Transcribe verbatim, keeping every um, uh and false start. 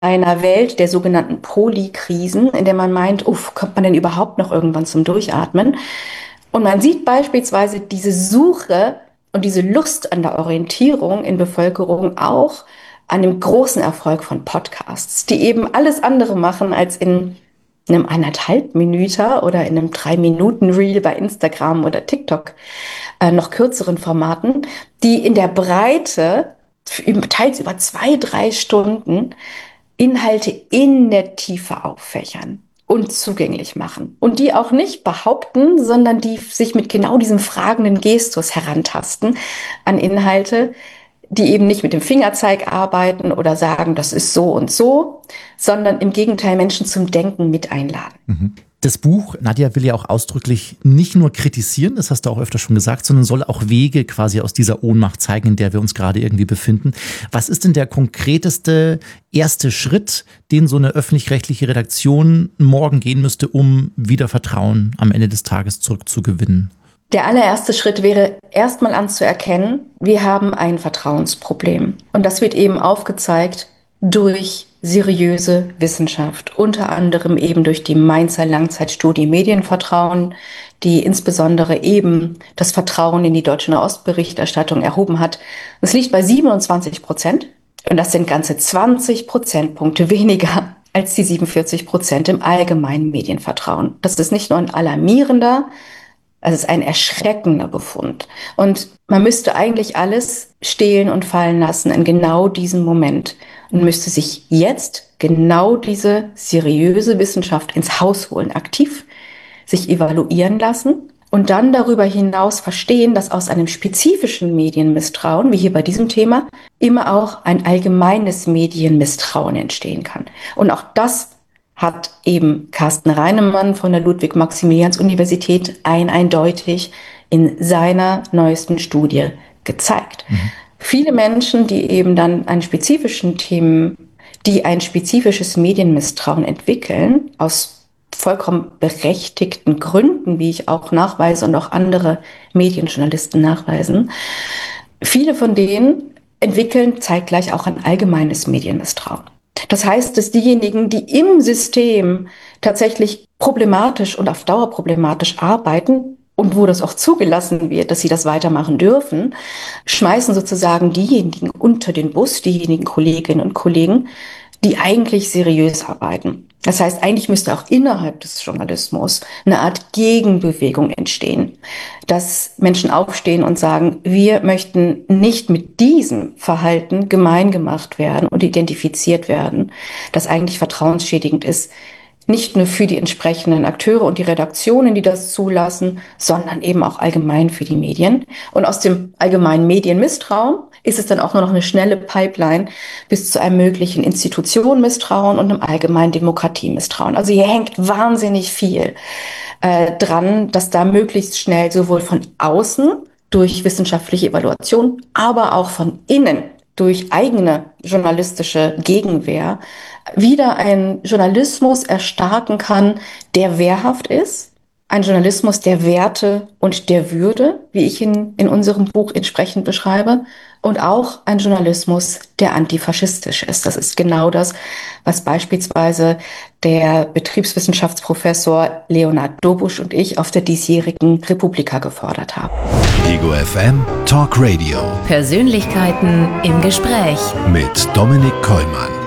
einer Welt der sogenannten Polykrisen, in der man meint, uff, kommt man denn überhaupt noch irgendwann zum Durchatmen? Und man sieht beispielsweise diese Suche und diese Lust an der Orientierung in Bevölkerung auch an dem großen Erfolg von Podcasts, die eben alles andere machen, als in einem eineinhalb Minüter oder in einem drei Minuten Reel bei Instagram oder TikTok, äh, noch kürzeren Formaten, die in der Breite, teils über zwei, drei Stunden, Inhalte in der Tiefe auffächern und zugänglich machen. Und die auch nicht behaupten, sondern die sich mit genau diesem fragenden Gestus herantasten an Inhalte, die eben nicht mit dem Fingerzeig arbeiten oder sagen, das ist so und so, sondern im Gegenteil Menschen zum Denken mit einladen. Mhm. Das Buch, Nadja, will ja auch ausdrücklich nicht nur kritisieren, das hast du auch öfter schon gesagt, sondern soll auch Wege quasi aus dieser Ohnmacht zeigen, in der wir uns gerade irgendwie befinden. Was ist denn der konkreteste erste Schritt, den so eine öffentlich-rechtliche Redaktion morgen gehen müsste, um wieder Vertrauen am Ende des Tages zurückzugewinnen? Der allererste Schritt wäre, erstmal anzuerkennen, wir haben ein Vertrauensproblem. Und das wird eben aufgezeigt durch seriöse Wissenschaft, unter anderem eben durch die Mainzer Langzeitstudie Medienvertrauen, die insbesondere eben das Vertrauen in die deutsche Nahostberichterstattung erhoben hat. Es liegt bei siebenundzwanzig Prozent und das sind ganze zwanzig Prozentpunkte weniger als die siebenundvierzig Prozent im allgemeinen Medienvertrauen. Das ist nicht nur ein alarmierender, es ist ein erschreckender Befund. Und man müsste eigentlich alles stehlen und fallen lassen in genau diesem Moment und müsste sich jetzt genau diese seriöse Wissenschaft ins Haus holen, aktiv sich evaluieren lassen und dann darüber hinaus verstehen, dass aus einem spezifischen Medienmisstrauen, wie hier bei diesem Thema, immer auch ein allgemeines Medienmisstrauen entstehen kann. Und auch das hat eben Carsten Reinemann von der Ludwig-Maximilians-Universität ein eindeutig in seiner neuesten Studie gezeigt. Mhm. Viele Menschen, die eben dann an spezifischen Themen, die ein spezifisches Medienmisstrauen entwickeln, aus vollkommen berechtigten Gründen, wie ich auch nachweise und auch andere Medienjournalisten nachweisen, viele von denen entwickeln zeitgleich auch ein allgemeines Medienmisstrauen. Das heißt, dass diejenigen, die im System tatsächlich problematisch und auf Dauer problematisch arbeiten und wo das auch zugelassen wird, dass sie das weitermachen dürfen, schmeißen sozusagen diejenigen unter den Bus, diejenigen Kolleginnen und Kollegen, die eigentlich seriös arbeiten. Das heißt, eigentlich müsste auch innerhalb des Journalismus eine Art Gegenbewegung entstehen, dass Menschen aufstehen und sagen, wir möchten nicht mit diesem Verhalten gemein gemacht werden und identifiziert werden, das eigentlich vertrauensschädigend ist, nicht nur für die entsprechenden Akteure und die Redaktionen, die das zulassen, sondern eben auch allgemein für die Medien. Und aus dem allgemeinen Medienmisstrauen ist es dann auch nur noch eine schnelle Pipeline bis zu einem möglichen Institutionenmisstrauen und einem allgemeinen Demokratiemisstrauen. Also hier hängt wahnsinnig viel äh, dran, dass da möglichst schnell sowohl von außen durch wissenschaftliche Evaluation, aber auch von innen durch eigene journalistische Gegenwehr wieder einen Journalismus erstarken kann, der wehrhaft ist. Ein Journalismus der Werte und der Würde, wie ich ihn in unserem Buch entsprechend beschreibe. Und auch ein Journalismus, der antifaschistisch ist. Das ist genau das, was beispielsweise der Betriebswissenschaftsprofessor Leonhard Dobusch und ich auf der diesjährigen Republika gefordert haben. Ego F M Talk Radio. Persönlichkeiten im Gespräch. Mit Dominik Kollmann.